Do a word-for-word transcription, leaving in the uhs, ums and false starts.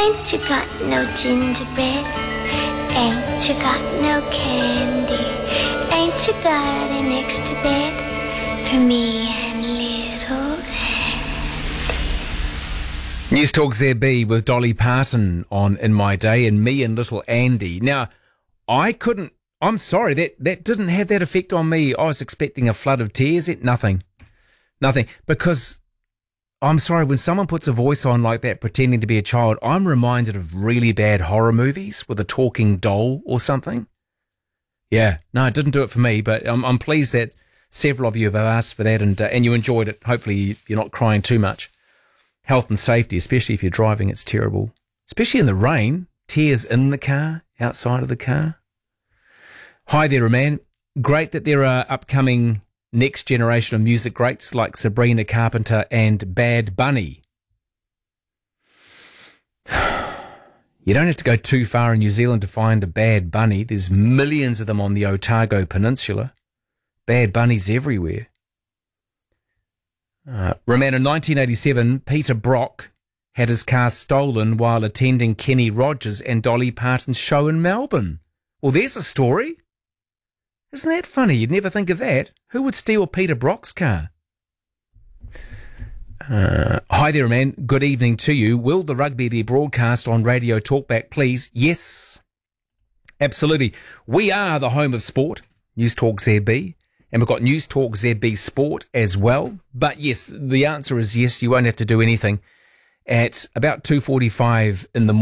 Ain't you got no gingerbread? Ain't you got no candy? Ain't you got an extra bed for me and little News Talk Z B with Dolly Parton on In My Day and me and little Andy. Now, I couldn't, I'm sorry, that, that didn't have that effect on me. I was expecting a flood of tears. It, nothing. Nothing. Because, I'm sorry, when someone puts a voice on like that pretending to be a child, I'm reminded of really bad horror movies with a talking doll or something. Yeah, no, it didn't do it for me, but I'm, I'm pleased that several of you have asked for that and, uh, and you enjoyed it. Hopefully you're not crying too much. Health and safety, especially if you're driving, it's terrible. Especially in the rain. Tears in the car, outside of the car. Hi there, man. Great that there are upcoming next generation of music greats like Sabrina Carpenter and Bad Bunny. You don't have to go too far in New Zealand to find a Bad Bunny. There's millions of them on the Otago Peninsula. Bad Bunnies everywhere. Uh, Roman, in nineteen eighty-seven, Peter Brock had his car stolen while attending Kenny Rogers and Dolly Parton's show in Melbourne. Well, there's a story. Isn't that funny? You'd never think of that. Who would steal Peter Brock's car? Uh, hi there, man. Good evening to you. Will the rugby be broadcast on Radio Talkback, please? Yes, absolutely. We are the home of sport, News Talk Z B. And we've got News Talk Z B Sport as well. But yes, the answer is yes, you won't have to do anything. At about two forty-five in the morning,